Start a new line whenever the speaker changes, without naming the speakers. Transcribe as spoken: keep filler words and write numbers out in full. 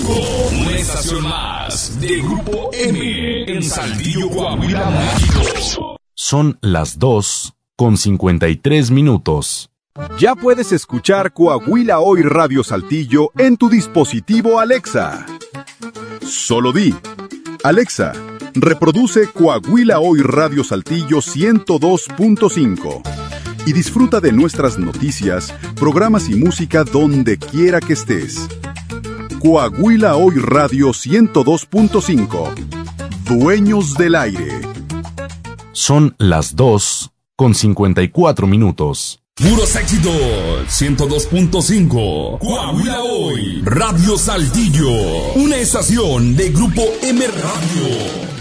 Una estación más de Grupo M en Saltillo, Coahuila, México.
Son las dos con cincuenta y tres minutos.
Ya puedes escuchar Coahuila Hoy Radio Saltillo en tu dispositivo Alexa. Solo di: Alexa, reproduce Coahuila Hoy Radio Saltillo ciento dos punto cinco y disfruta de nuestras noticias, programas y música donde quiera que estés. Coahuila Hoy Radio ciento dos punto cinco. Dueños del aire.
Son las dos con cincuenta y cuatro minutos.
Puros éxitos, ciento dos punto cinco. Coahuila Hoy Radio Saltillo, una estación de Grupo M Radio.